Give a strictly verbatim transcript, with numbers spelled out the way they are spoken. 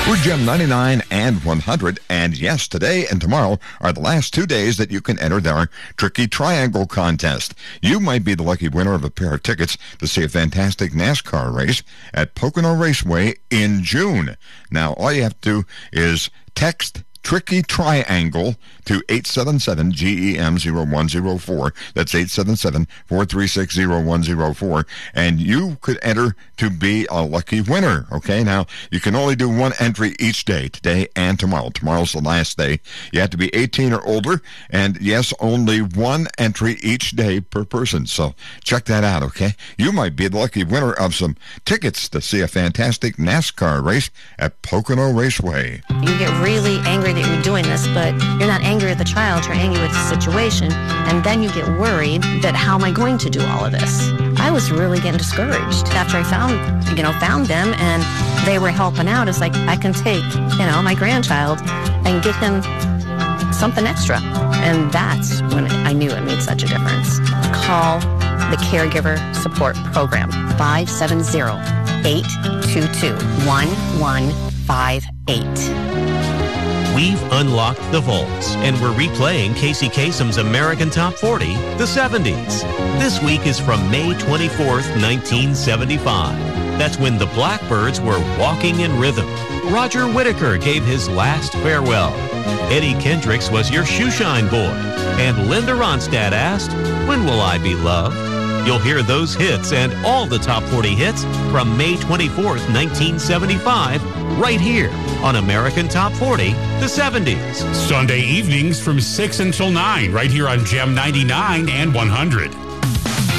We're Gem ninety-nine and one hundred, and yes, today and tomorrow are the last two days that you can enter our Tricky Triangle contest. You might be the lucky winner of a pair of tickets to see a fantastic NASCAR race at Pocono Raceway in June. Now, all you have to do is text Tricky Triangle to eight seven seven G E M zero one zero four. That's eight seven seven, four three six, zero one zero four. And you could enter to be a lucky winner. Okay, now you can only do one entry each day, today and tomorrow. Tomorrow's the last day. You have to be eighteen or older. And yes, only one entry each day per person. So check that out, okay? You might be the lucky winner of some tickets to see a fantastic NASCAR race at Pocono Raceway. You get really angry that you're doing this, but you're not angry at the child, you're angry with the situation, and then you get worried that how am I going to do all of this? I was really getting discouraged after I found, you know, found them and they were helping out. It's like I can take, you know, my grandchild and get him something extra. And that's when I knew it made such a difference. Call the Caregiver Support Program, five seven zero, eight two two, one one five eight. We've unlocked the vaults, and we're replaying Casey Kasem's American Top forty, the seventies. This week is from May twenty-fourth, nineteen seventy-five. That's when the Blackbirds were walking in rhythm. Roger Whittaker gave his last farewell. Eddie Kendricks was your shoeshine boy. And Linda Ronstadt asked, when will I be loved? You'll hear those hits and all the Top forty hits from May twenty-fourth, nineteen seventy-five, right here on American Top forty, the seventies. Sunday evenings from six until nine, right here on Gem ninety-nine and one hundred.